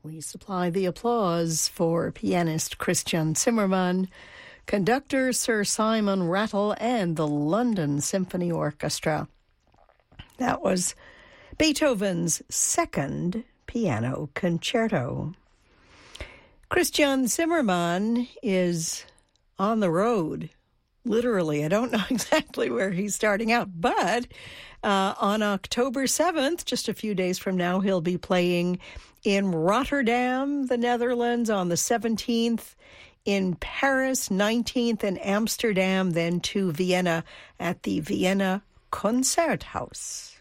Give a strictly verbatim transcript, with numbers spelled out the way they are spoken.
We supply the applause for pianist Christian Zimmermann, conductor Sir Simon Rattle, and the London Symphony Orchestra. That was Beethoven's second piano concerto. Christian Zimmermann is on the road, literally. I don't know exactly where he's starting out, but uh, on October seventh, just a few days from now, he'll be playing in Rotterdam, the Netherlands, on the seventeenth, in Paris, nineteenth, and Amsterdam, then to Vienna at the Vienna Concerthaus.